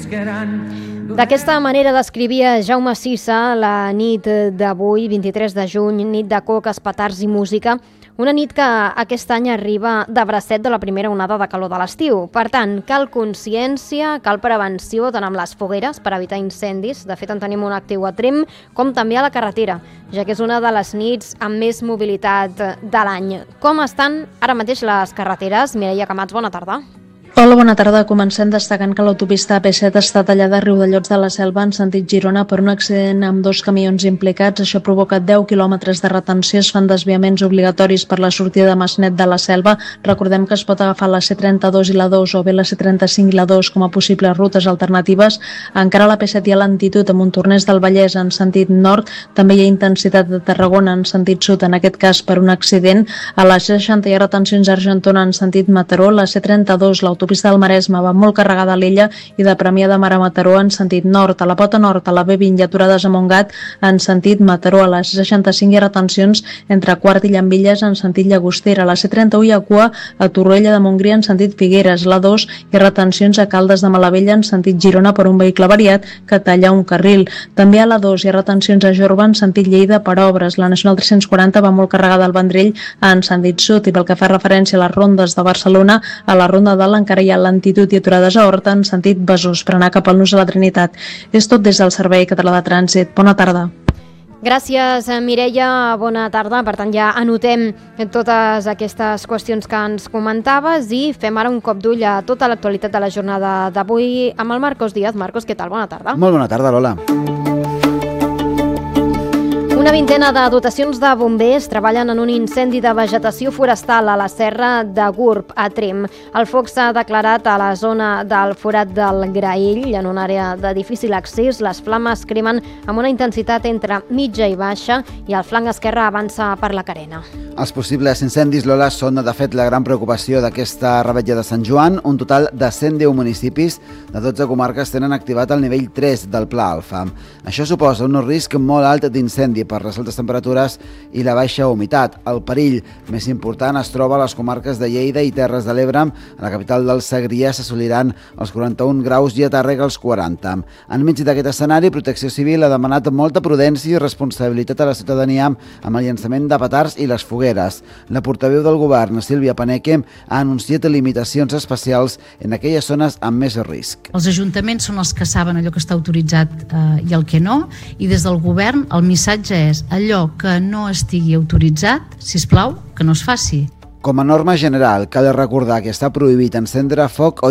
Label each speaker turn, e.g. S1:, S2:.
S1: D'aquesta manera descrivia Jaume Sisa la nit d'avui, 23 de juny, nit de coques, petards i música, una nit que aquest any arriba de bracet de la primera onada de calor de l'estiu. Per tant, cal consciència, cal prevenció tant amb les fogueres per evitar incendis. De fet, en tenim un actiu a Tremp, com també a la carretera, ja que és una de les nits amb més mobilitat de l'any. Com estan ara mateix les carreteres? Mireia Camats, bona tarda.
S2: Hola, bona tarda. Comencem destacant que l'autopista AP7 està tallada a Riudellots de la Selva en sentit Girona per un accident amb 2 camions implicats. Això provoca 10 quilòmetres de retenció. Es fan desviaments obligatoris per la sortida de Masnet de la Selva. Recordem que es pot agafar la C32 i la 2 o bé la C35 i la 2 com a possibles rutes alternatives. Encara a la P7 hi ha lentitud a Montornès del Vallès en sentit nord. També hi ha intensitat de Tarragona en sentit sud, en aquest cas per un accident. A la C60 hi ha retencions a Argentona en sentit Mataró. La C32, l'autopista del Maresme, va molt carregada a l'Illa i de Premià de Mar a Mataró en sentit nord. A la Pota Nord, a la B20 i aturades a Montgat en sentit Mataró. A la C65 hi ha retencions entre Quart i Llambilles en sentit Llagostera. A la C31 hi ha cua a Torroella de Montgrí en sentit Figueres. La 2 hi ha retencions a Caldes de Malavella en sentit Girona per un vehicle variat que talla un carril. També a la 2 hi ha retencions a Jorba en sentit Lleida per obres. La Nacional 340 va molt carregada al Vendrell en sentit sud, i pel que fa referència a les rondes de Barcelona, a la Ronda d'Alt encara hi ha lentitud i aturades a Horta en sentit Besòs per anar cap al Nus a la Trinitat. És tot des del Servei Català de Trànsit. Bona tarda.
S1: Gràcies, Mireia. Bona tarda. Per tant, ja anotem totes aquestes qüestions que ens comentaves i fem ara un cop d'ull a tota l'actualitat de la jornada d'avui amb el Marcos Díaz. Marcos, què tal? Bona tarda.
S3: Molt bona tarda, Lola.
S1: Una vintena de dotacions de bombers treballen en un incendi de vegetació forestal a la serra de Gurb, a Tremp. El foc s'ha declarat a la zona del Forat del Graell, en una àrea de difícil accés. Les flames cremen amb una intensitat entre mitja i baixa i el flanc esquerre avança per la carena.
S3: Els possibles incendis, Lola, són de fet la gran preocupació d'aquesta revetlla de Sant Joan. Un total de 110 municipis de 12 comarques tenen activat el nivell 3 del Pla Alfa. Això suposa un risc molt alt d'incendi per les altes temperatures i la baixa humitat. El perill més important es troba a les comarques de Lleida i Terres de l'Ebre. A la capital del Segrià s'assoliran els 41 graus i a Tàrrega els 40. Enmig d'aquest escenari, Protecció Civil ha demanat molta prudència i responsabilitat a la ciutadania amb el llançament de petards i les fogueres. La portaveu del govern, Sílvia Paneque, ha anunciat limitacions especials en aquelles zones amb més risc.
S4: Els ajuntaments són els que saben allò que està autoritzat i el que no, i des del govern el missatge és allò que no estigui autoritzat, sisplau, que no es faci.
S3: Com a norma general, cal recordar que està prohibit encendre foc o